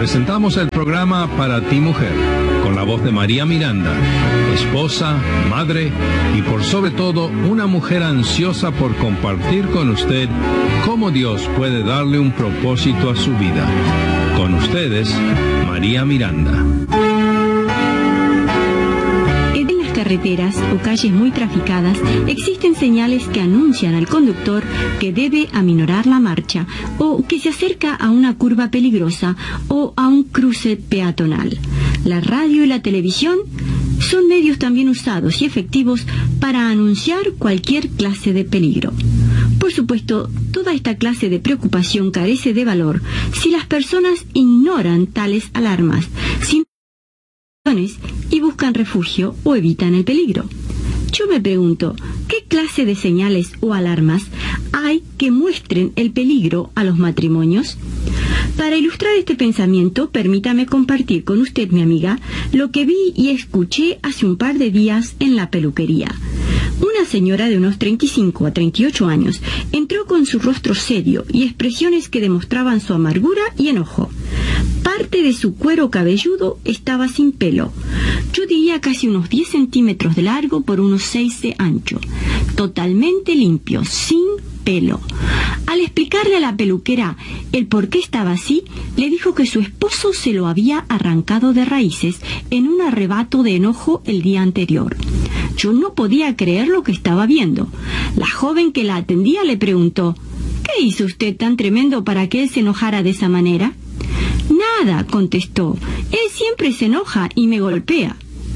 presentamos el programa Para ti Mujer, con la voz de María Miranda, esposa, madre y por sobre todo una mujer ansiosa por compartir con usted cómo Dios puede darle un propósito a su vida. Con ustedes, María Miranda. Carreteras o calles muy traficadas, existen señales que anuncian al conductor que debe aminorar la marcha o que se acerca a una curva peligrosa o a un cruce peatonal. La radio y la televisión son medios también usados y efectivos para anunciar cualquier clase de peligro. Por supuesto, toda esta clase de preocupación carece de valor si las personas ignoran tales alarmas, y buscan refugio o evitan el peligro. Yo me pregunto, ¿qué clase de señales o alarmas hay que muestren el peligro a los matrimonios? Para ilustrar este pensamiento, permítame compartir con usted, mi amiga, lo que vi y escuché hace un par de días en la peluquería. Una señora de unos 35 a 38 años entró con su rostro serio y expresiones que demostraban su amargura y enojo. Parte de su cuero cabelludo estaba sin pelo. Yo diría casi unos 10 centímetros de largo por unos 6 de ancho. Totalmente limpio, sin pelo. Al explicarle a la peluquera el por qué estaba así, le dijo que su esposo se lo había arrancado de raíces en un arrebato de enojo el día anterior. Yo no podía creer lo que estaba viendo. La joven que la atendía le preguntó, ¿qué hizo usted tan tremendo para que él se enojara de esa manera? Nada, contestó. Él siempre se enoja y me golpea.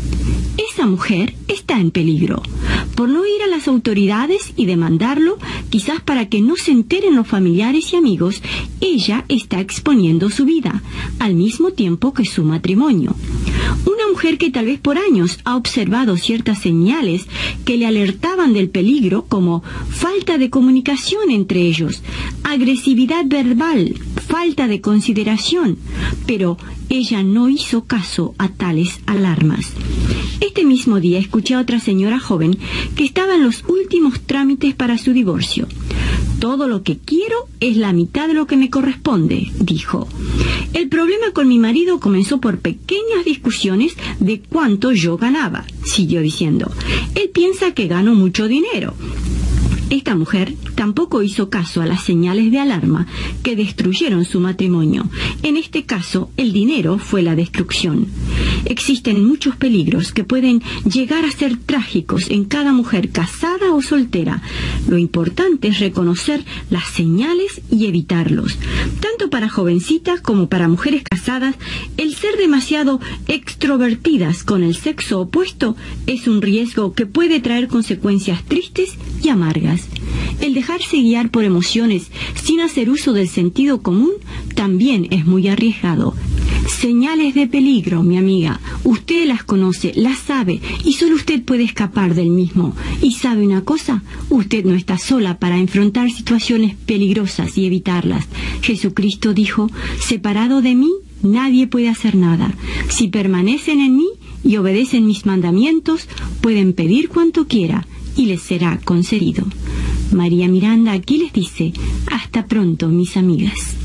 Esa mujer está en peligro. Por no ir a las autoridades y demandarlo, quizás para que no se enteren los familiares y amigos, ella está exponiendo su vida, al mismo tiempo que su matrimonio. Una mujer que tal vez por años ha observado ciertas señales que le alertaban del peligro, como falta de comunicación entre ellos, agresividad verbal, falta de consideración, pero ella no hizo caso a tales alarmas. Este mismo día escuché a otra señora joven que estaba en los últimos trámites para su divorcio. Todo lo que quiero es la mitad de lo que me corresponde, dijo. El problema con mi marido comenzó por pequeñas discusiones de cuánto yo ganaba, siguió diciendo. Él piensa que gano mucho dinero. Esta mujer tampoco hizo caso a las señales de alarma que destruyeron su matrimonio. En este caso, el dinero fue la destrucción. Existen muchos peligros que pueden llegar a ser trágicos en cada mujer casada o soltera. Lo importante es reconocer las señales y evitarlos. Tanto para jovencitas como para mujeres casadas, el ser demasiado extrovertidas con el sexo opuesto es un riesgo que puede traer consecuencias tristes y amargas. El dejarse guiar por emociones sin hacer uso del sentido común también es muy arriesgado. Señales de peligro, mi amiga. Usted las conoce, las sabe, y solo usted puede escapar del mismo. Y sabe una cosa, usted no está sola para enfrentar situaciones peligrosas y evitarlas. Jesucristo dijo, separado de mí, nadie puede hacer nada. Si permanecen en mí y obedecen mis mandamientos, pueden pedir cuanto quiera y les será concedido. María Miranda aquí les dice, hasta pronto, mis amigas.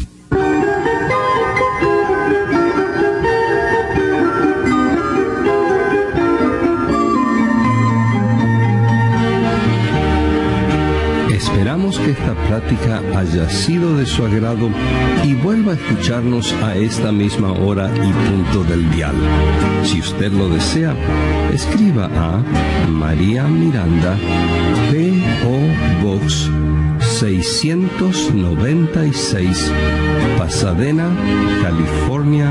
Esperamos que esta plática haya sido de su agrado y vuelva a escucharnos a esta misma hora y punto del dial. Si usted lo desea, escriba a María Miranda, P.O. Box 696, Pasadena, California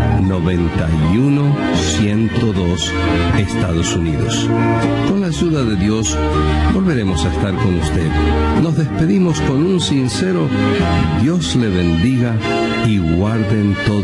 91102, Estados Unidos. Con la ayuda de Dios, volveremos a estar con usted. Nos despedimos con un sincero Dios le bendiga y guarden todo.